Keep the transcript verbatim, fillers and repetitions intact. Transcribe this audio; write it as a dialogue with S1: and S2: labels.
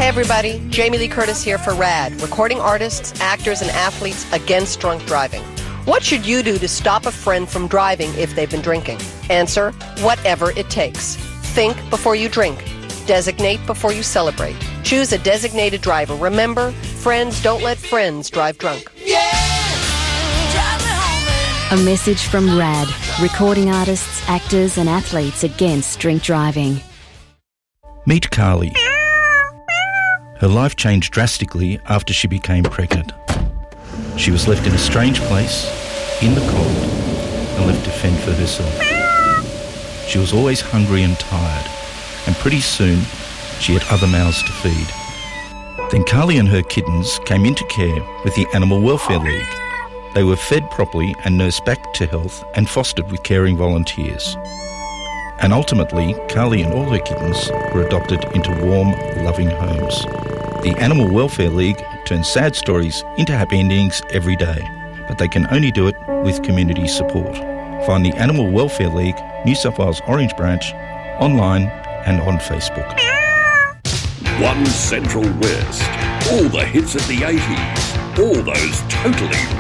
S1: Hey everybody, Jamie Lee Curtis here for RAD, recording artists, actors, and athletes against drunk driving. What should you do to stop a friend from driving if they've been drinking? Answer, whatever it takes. Think before you drink. Designate before you celebrate. Choose a designated driver. Remember, friends don't let friends drive drunk.
S2: Yeah! Drive me home,
S3: A message from RAD, recording artists, actors and athletes against drink driving.
S4: Meet Carly. Her life changed drastically after she became pregnant. She was left in a strange place, in the cold, and left to fend for herself. She was always hungry and tired, and pretty soon she had other mouths to feed. Then Carly and her kittens came into care with the Animal Welfare League. They were fed properly and nursed back to health and fostered with caring volunteers. And ultimately, Carly and all her kittens were adopted into warm, loving homes. The Animal Welfare League turns sad stories into happy endings every day, but they can only do it with community support. Find the Animal Welfare League, New South Wales Orange Branch, online and on Facebook.
S5: One Central West. All the hits of the eighties. All those totally